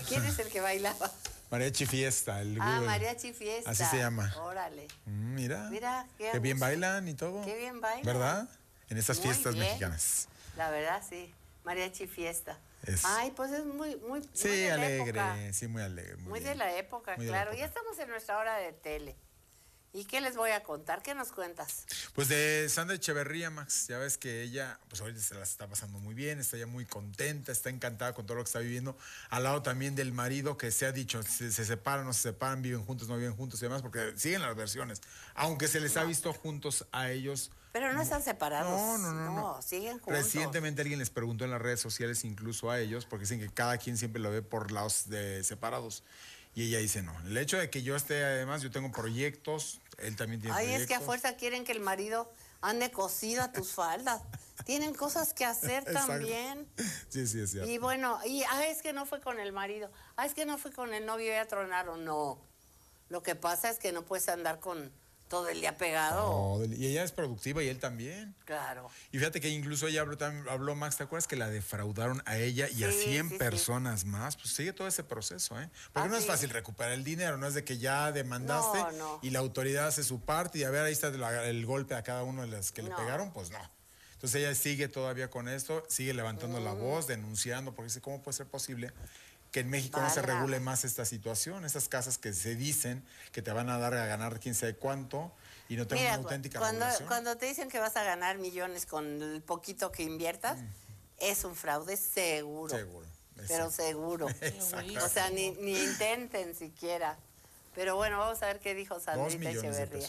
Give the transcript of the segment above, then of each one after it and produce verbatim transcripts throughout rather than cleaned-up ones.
¿Quién es el que bailaba? Mariachi Fiesta. El ah, Mariachi Fiesta. Así se llama. Órale. Mm, mira. Mira, qué, qué bien bailan y todo. Qué bien bailan. ¿Verdad? En estas muy fiestas bien. mexicanas. La verdad, sí. Mariachi Fiesta. Es. Ay, pues es muy, muy, sí, muy de alegre, la época. sí, muy alegre. Muy, muy bien. de la época, muy claro. La época. Ya estamos en nuestra hora de tele. ¿Y qué les voy a contar? ¿Qué nos cuentas? Pues de Sandra Echeverría, Max. Ya ves que ella, pues ahorita se la está pasando muy bien, está ya muy contenta, está encantada con todo lo que está viviendo. Al lado también del marido, que se ha dicho, se, se separan, no se separan, viven juntos, no viven juntos y demás, porque siguen las versiones. Aunque se les no. ha visto juntos a ellos. Pero no están separados. No, no, no. No, no siguen juntos. Recientemente alguien les preguntó en las redes sociales, incluso a ellos, porque dicen que cada quien siempre lo ve por lados de separados. Y ella dice no. El hecho de que yo esté, además, yo tengo proyectos, él también tiene Ay, proyectos. es que a fuerza quieren que el marido ande cosido a tus faldas. Tienen cosas que hacer también. Sí, sí, es cierto. Y bueno, y ah, es que no fue con el marido. Ah, es que no fue con el novio, ya tronaron. No. Lo que pasa es que no puedes andar con todo el día pegado. No, y ella es productiva y él también. Claro. Y fíjate que incluso ella habló, habló Max, ¿te acuerdas que la defraudaron a ella y sí, a cien sí, personas sí. más? Pues sigue todo ese proceso, ¿eh? Porque ah, no sí. es fácil recuperar el dinero, no es de que ya demandaste no, no. y la autoridad hace su parte y a ver, ahí está el, el golpe a cada uno de las que no. le pegaron, pues no. Entonces ella sigue todavía con esto, sigue levantando mm. la voz, denunciando, porque dice, ¿cómo puede ser posible que en México Valga. no se regule más esta situación? Estas casas que se dicen que te van a dar a ganar quién sabe cuánto y no tengan una auténtica cuando, regulación. Cuando te dicen que vas a ganar millones con el poquito que inviertas, mm. es un fraude seguro. Seguro. Pero exacto. seguro. O sea, ni, ni intenten siquiera. Pero bueno, vamos a ver qué dijo Sandrita Echeverría.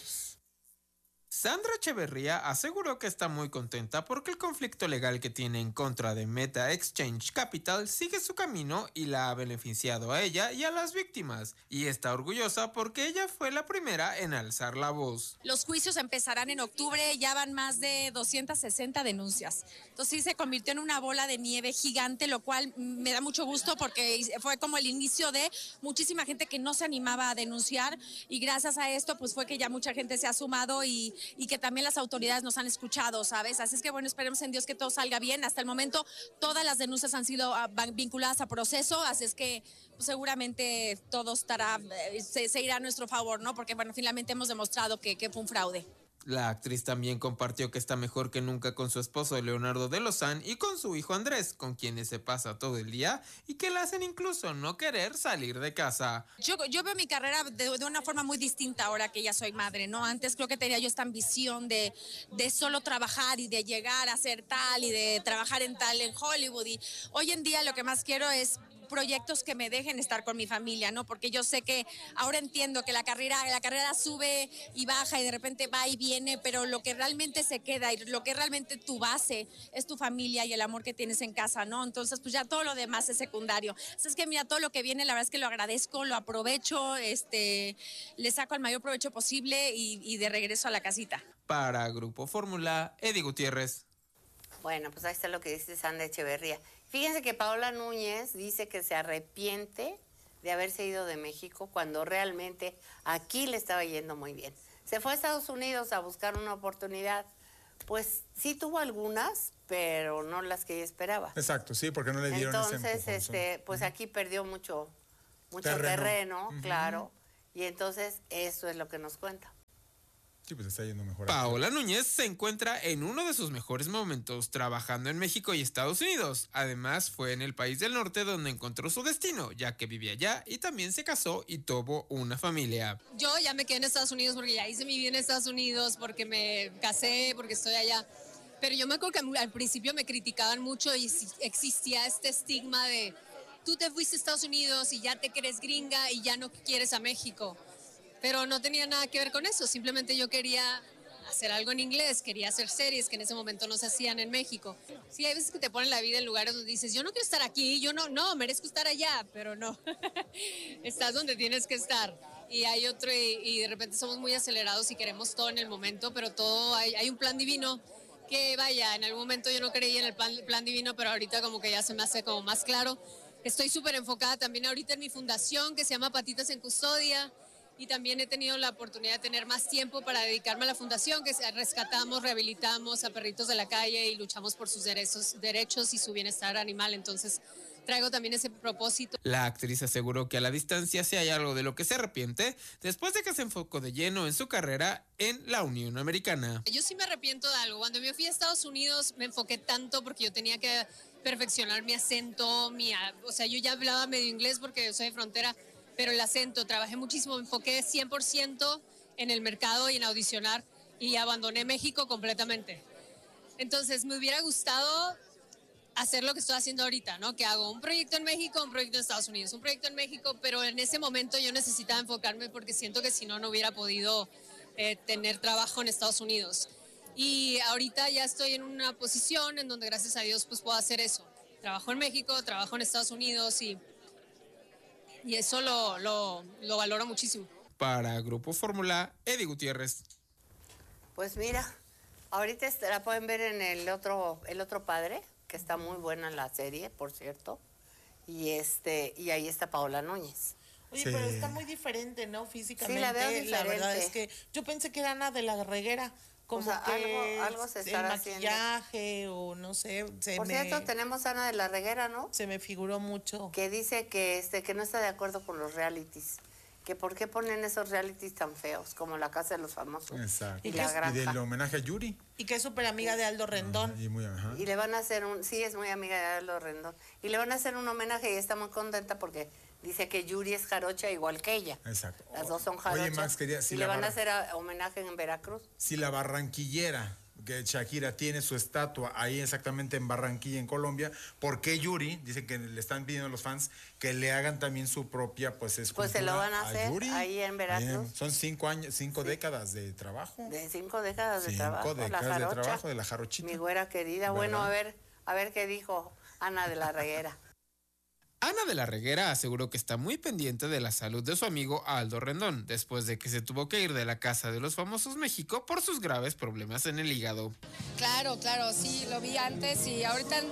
Sandra Echeverría aseguró que está muy contenta porque el conflicto legal que tiene en contra de Meta Exchange Capital sigue su camino y la ha beneficiado a ella y a las víctimas. Y está orgullosa porque ella fue la primera en alzar la voz. Los juicios empezarán en octubre, ya van más de doscientas sesenta denuncias. Entonces sí se convirtió en una bola de nieve gigante, lo cual me da mucho gusto porque fue como el inicio de muchísima gente que no se animaba a denunciar y gracias a esto pues fue que ya mucha gente se ha sumado y y que también las autoridades nos han escuchado, ¿sabes? Así es que, bueno, esperemos en Dios que todo salga bien. Hasta el momento, todas las denuncias han sido uh, vinculadas a proceso, así es que pues, seguramente todo estará, eh, se, se irá a nuestro favor, ¿no? Porque, bueno, finalmente hemos demostrado que, que fue un fraude. La actriz también compartió que está mejor que nunca con su esposo Leonardo de Lozán y con su hijo Andrés, con quienes se pasa todo el día y que la hacen incluso no querer salir de casa. Yo, yo veo mi carrera de, de una forma muy distinta ahora que ya soy madre, ¿no? Antes creo que tenía yo esta ambición de, de solo trabajar y de llegar a ser tal y de trabajar en tal en Hollywood y hoy en día lo que más quiero es proyectos que me dejen estar con mi familia, ¿no? Porque yo sé que ahora entiendo que la carrera, la carrera sube y baja y de repente va y viene, pero lo que realmente se queda y lo que realmente tu base es tu familia y el amor que tienes en casa, ¿no? Entonces, pues ya todo lo demás es secundario. Así es que mira, todo lo que viene, la verdad es que lo agradezco, lo aprovecho, este, le saco el mayor provecho posible y, y de regreso a la casita. Para Grupo Fórmula, Eddie Gutiérrez. Bueno, pues ahí está lo que dice Sandra Echeverría. Fíjense que Paola Núñez dice que se arrepiente de haberse ido de México cuando realmente aquí le estaba yendo muy bien. Se fue a Estados Unidos a buscar una oportunidad. Pues sí tuvo algunas, pero no las que ella esperaba. Exacto, sí, porque no le dieron Entonces, ese empujón. este, pues uh-huh. aquí perdió mucho, mucho terreno, terreno uh-huh. claro. Y entonces eso es lo que nos cuenta. Sí, pues está yendo mejor. Paola Núñez se encuentra en uno de sus mejores momentos trabajando en México y Estados Unidos. Además, fue en el país del norte donde encontró su destino, ya que vivía allá y también se casó y tuvo una familia. Yo ya me quedé en Estados Unidos porque ya hice mi vida en Estados Unidos, porque me casé, porque estoy allá. Pero yo me acuerdo que al principio me criticaban mucho y existía este estigma de tú te fuiste a Estados Unidos y ya te crees gringa y ya no quieres a México. Pero no tenía nada que ver con eso, simplemente yo quería hacer algo en inglés, quería hacer series que en ese momento no se hacían en México. Sí, hay veces que te ponen la vida en lugares donde dices, yo no quiero estar aquí, yo no, no, merezco estar allá, pero no, estás donde tienes que estar. Y hay otro, y, y de repente somos muy acelerados y queremos todo en el momento, pero todo, hay, hay un plan divino que vaya, en algún momento yo no creía en el plan, plan divino, pero ahorita como que ya se me hace como más claro. Estoy súper enfocada también ahorita en mi fundación que se llama Patitas en Custodia. Y también he tenido la oportunidad de tener más tiempo para dedicarme a la fundación, que rescatamos, rehabilitamos a perritos de la calle y luchamos por sus derechos, derechos y su bienestar animal. Entonces, traigo también ese propósito. La actriz aseguró que a la distancia sí hay algo de lo que se arrepiente después de que se enfocó de lleno en su carrera en la Unión Americana. Yo sí me arrepiento de algo. Cuando me fui a Estados Unidos me enfoqué tanto porque yo tenía que perfeccionar mi acento, mi, o sea, yo ya hablaba medio inglés porque soy de frontera, pero el acento, trabajé muchísimo, me enfoqué cien por ciento en el mercado y en audicionar y abandoné México completamente. Entonces me hubiera gustado hacer lo que estoy haciendo ahorita, ¿no? Que hago un proyecto en México, un proyecto en Estados Unidos, un proyecto en México, pero en ese momento yo necesitaba enfocarme porque siento que si no, no hubiera podido eh, tener trabajo en Estados Unidos. Y ahorita ya estoy en una posición en donde gracias a Dios pues puedo hacer eso. Trabajo en México, trabajo en Estados Unidos y, y eso lo, lo, lo valoro muchísimo. Para Grupo Fórmula, Eddie Gutiérrez. Pues mira, ahorita la pueden ver en el otro, el otro padre, que está muy buena la serie, por cierto. Y este, y ahí está Paola Núñez. Oye, Sí. pero está muy diferente, ¿no? Físicamente. Sí, la veo La verdad diferente. es que yo pensé que era Ana de la Reguera. Como O sea, que algo- algo se el estará haciendo. maquillaje o no sé, se Por me, cierto, tenemos a Ana de la Reguera, ¿no? se me figuró mucho. Que dice que este que no está de acuerdo con los realities, que por qué ponen esos realities tan feos como La Casa de los Famosos Exacto. y ¿Y La qué- Y Granja. del homenaje a Yuri. Y que es súper amiga de Aldo Rendón. Ajá, y muy, ajá. Y le van a hacer un, sí es muy amiga de Aldo Rendón, y le van a hacer un homenaje y está muy contenta porque dice que Yuri es jarocha igual que ella. Exacto. Las dos son jarochas. Oye, Max, quería, si y la le van a barra- hacer a- homenaje en Veracruz. si la barranquillera, que Shakira tiene su estatua ahí exactamente en Barranquilla, en Colombia, ¿por qué Yuri? Dicen que le están pidiendo a los fans que le hagan también su propia, pues, escultura Pues se lo van a hacer Yuri. ahí en Veracruz. Son cinco años, cinco décadas de trabajo. De cinco décadas de Cinco trabajo. décadas la de jarocha, trabajo de la jarochita. Mi güera querida. Bueno, ¿Verdad? a ver, a ver qué dijo Ana de la Reguera. Ana de la Reguera aseguró que está muy pendiente de la salud de su amigo Aldo Rendón, después de que se tuvo que ir de la Casa de los Famosos México por sus graves problemas en el hígado. Claro, claro, sí, lo vi antes y ahorita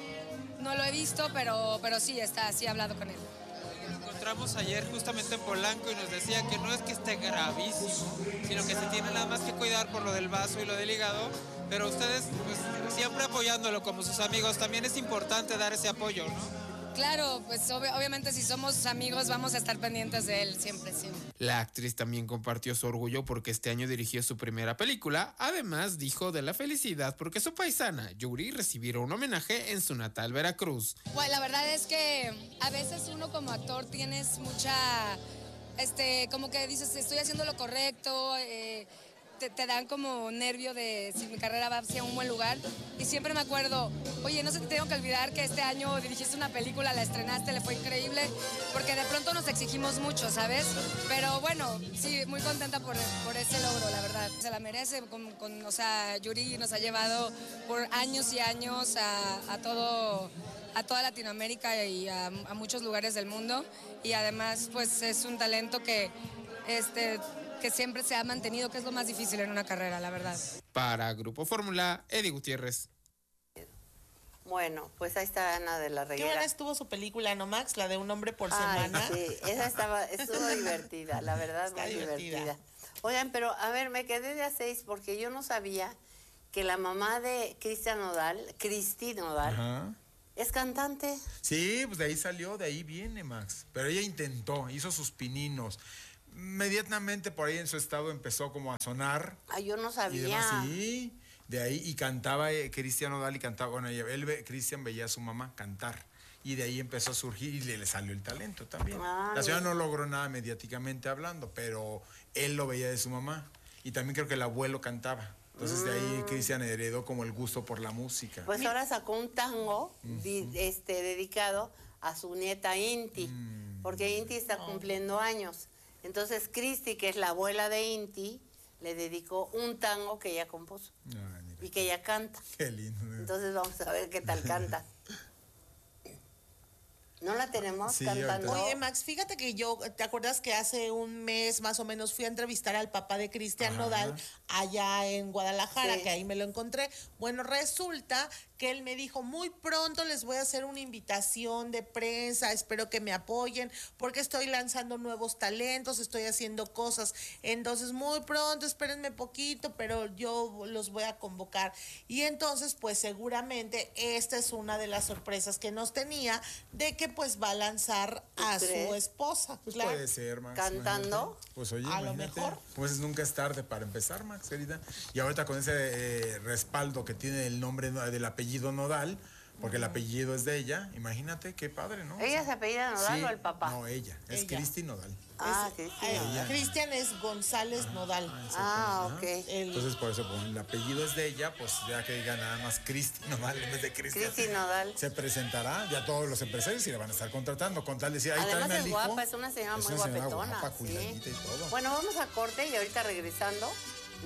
no lo he visto, pero, pero sí, está, sí he hablado con él. Nos encontramos ayer justamente en Polanco y nos decía que no es que esté gravísimo, sino que se tiene nada más que cuidar por lo del vaso y lo del hígado, pero ustedes pues siempre apoyándolo como sus amigos, también es importante dar ese apoyo, ¿no? Claro, pues ob- obviamente si somos amigos vamos a estar pendientes de él siempre, sí. La actriz también compartió su orgullo porque este año dirigió su primera película. Además, dijo de la felicidad porque su paisana, Yuri, recibió un homenaje en su natal Veracruz. Bueno, la verdad es que a veces uno como actor tienes mucha, este, como que dices, estoy haciendo lo correcto, eh, te, te dan como nervio de si mi carrera va hacia un buen lugar. Y siempre me acuerdo, oye, no se te tengo que olvidar que este año dirigiste una película, la estrenaste, le fue increíble, porque de pronto nos exigimos mucho, ¿sabes? Pero bueno, sí, muy contenta por, por ese logro, la verdad. Se la merece, con, con, o sea, Yuri nos ha llevado por años y años a, a todo... a toda Latinoamérica y a, a muchos lugares del mundo, y además pues es un talento que, este, que siempre se ha mantenido, que es lo más difícil en una carrera, la verdad. Para Grupo Fórmula, Eddie Gutiérrez. Bueno, pues ahí está Ana de la Qué buena Reguera. estuvo su película, ¿no, Max? La de Un hombre por Ay, semana. sí, esa estaba, estuvo divertida, la verdad, Está muy divertida. divertida. Oigan, pero a ver, me quedé de a seis porque yo no sabía que la mamá de Cristian Nodal, Cristi Nodal, Ajá. es cantante. Sí, pues de ahí salió, de ahí viene, Max. Pero ella intentó, hizo sus pininos. Inmediatamente por ahí en su estado empezó como a sonar. Ay, yo no Y sabía. demás, sí, de ahí, y cantaba eh, Cristian Nodal y cantaba, bueno, ella- él, ve- Cristian veía a su mamá cantar, y de ahí empezó a surgir y le, le salió el talento también. Ah, La señora mira. no logró nada mediáticamente hablando, pero él lo veía de su mamá, y también creo que el abuelo cantaba. Entonces de ahí Cristian heredó como el gusto por la música. Pues ahora sacó un tango di- este, dedicado a su nieta Inti, Mm. porque Inti está cumpliendo años. Entonces Cristi, que es la abuela de Inti, le dedicó un tango que ella compuso Ay, mira, y que ella canta. qué lindo. Entonces vamos a ver qué tal canta. ¿No la tenemos Sí, cantando? ahorita. Oye, Max, fíjate que yo, ¿te acuerdas que hace un mes más o menos fui a entrevistar al papá de Cristian Ajá. Nodal allá en Guadalajara, Sí. que ahí me lo encontré? Bueno, resulta que él me dijo, muy pronto les voy a hacer una invitación de prensa, espero que me apoyen, porque estoy lanzando nuevos talentos, estoy haciendo cosas, entonces muy pronto, espérenme poquito, pero yo los voy a convocar. Y entonces, pues seguramente esta es una de las sorpresas que nos tenía, de que pues va a lanzar a ¿Tú crees? su esposa. Pues claro. puede ser, Max. ¿Cantando? imagínate. Pues oye, A lo imagínate. mejor. Pues nunca es tarde para empezar, Max, querida. Y ahorita con ese eh, respaldo que tiene el nombre no- del apellido Nodal, porque el apellido es de ella, imagínate, qué padre, ¿no? ¿Ella se apellida Nodal Sí, o el papá? No, ella. Es Ella. Cristi Nodal. Ah, Es- Cristina. eh, Ella. Cristian es González Nodal. Ah, Ajá. ok. El- Entonces, por eso, como el apellido es de ella, pues ya que diga nada más Cristi Nodal en vez de Cristian. Cristi Nodal. Se presentará, ya todos los empresarios y la van a estar contratando. Con tal de decir, ahí Además tráeme es al hijo. guapa, es una señora Es muy una señora guapetona. guapa, sí. cuidadita y todo. Bueno, vamos a corte y ahorita regresando